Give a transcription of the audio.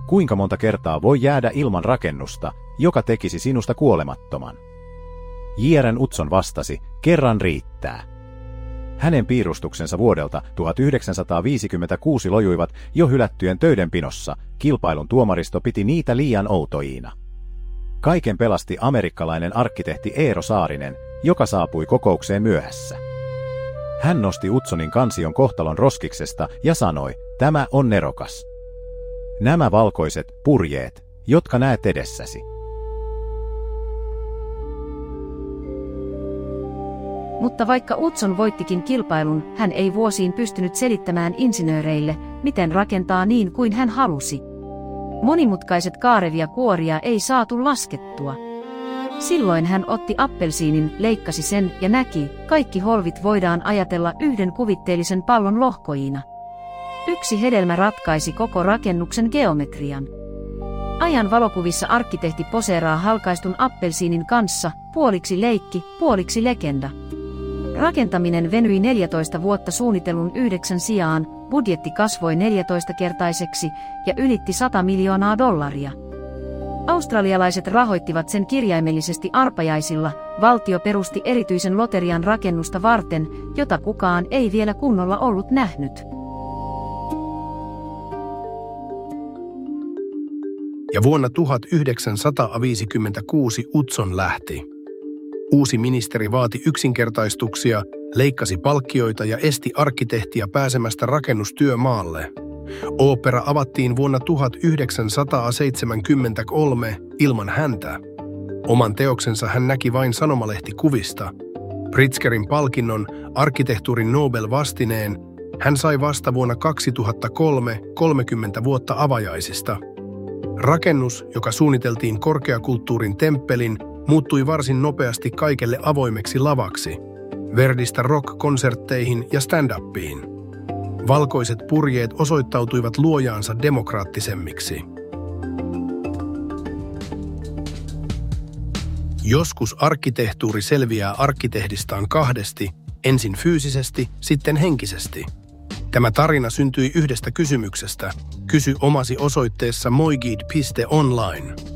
kuinka monta kertaa voi jäädä ilman rakennusta, joka tekisi sinusta kuolemattoman? J.R. Utzon vastasi, kerran riittää. Hänen piirustuksensa vuodelta 1956 lojuivat jo hylättyjen töiden pinossa, kilpailun tuomaristo piti niitä liian outoina. Kaiken pelasti amerikkalainen arkkitehti Eero Saarinen, joka saapui kokoukseen myöhässä. Hän nosti Utzonin kansion kohtalon roskiksesta ja sanoi, tämä on nerokas. Nämä valkoiset purjeet, jotka näet edessäsi. Mutta vaikka Utzon voittikin kilpailun, hän ei vuosiin pystynyt selittämään insinööreille, miten rakentaa niin kuin hän halusi. Monimutkaiset kaarevia kuoria ei saatu laskettua. Silloin hän otti appelsiinin, leikkasi sen ja näki, kaikki holvit voidaan ajatella yhden kuvitteellisen pallon lohkojina. Yksi hedelmä ratkaisi koko rakennuksen geometrian. Ajan valokuvissa arkkitehti poseeraa halkaistun appelsiinin kanssa, puoliksi leikki, puoliksi legenda. Rakentaminen venyi 14 vuotta suunnitellun 9 sijaan, budjetti kasvoi 14-kertaiseksi ja ylitti $100 miljoonaa. Australialaiset rahoittivat sen kirjaimellisesti arpajaisilla, valtio perusti erityisen loterian rakennusta varten, jota kukaan ei vielä kunnolla ollut nähnyt. Ja vuonna 1956 Utzon lähti. Uusi ministeri vaati yksinkertaistuksia, leikkasi palkkioita ja esti arkkitehtiä pääsemästä rakennustyömaalle. Ooppera avattiin vuonna 1973 ilman häntä. Oman teoksensa hän näki vain sanomalehtikuvista. Pritzkerin palkinnon, arkkitehtuurin Nobel-vastineen, hän sai vasta vuonna 2003 30 vuotta avajaisista. Rakennus, joka suunniteltiin korkeakulttuurin temppelin, muuttui varsin nopeasti kaikelle avoimeksi lavaksi, Verdistä rock-konsertteihin ja stand-upiin. Valkoiset purjeet osoittautuivat luojaansa demokraattisemmiksi. Joskus arkkitehtuuri selviää arkkitehdistaan kahdesti, ensin fyysisesti, sitten henkisesti. Tämä tarina syntyi yhdestä kysymyksestä. Kysy omasi osoitteessa moigid.online.